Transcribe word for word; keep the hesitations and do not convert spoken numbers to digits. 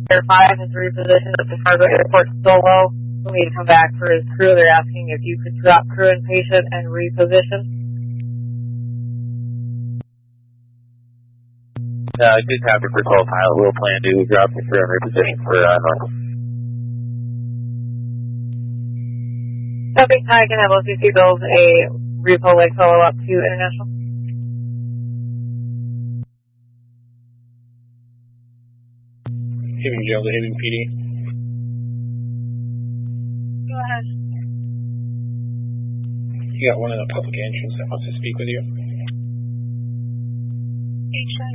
Verify his reposition at the Fargo Airport still low. He'll need to come back for his crew. They're asking if you could drop crew and patient and reposition. Uh, good copy for twelve pilot. We'll plan to drop the crew and reposition for uh, normal. Copy. I can have O C C build a repo leg follow up to international. Having jail to Haven P D. Go ahead. You got one in the public entrance that wants to speak with you.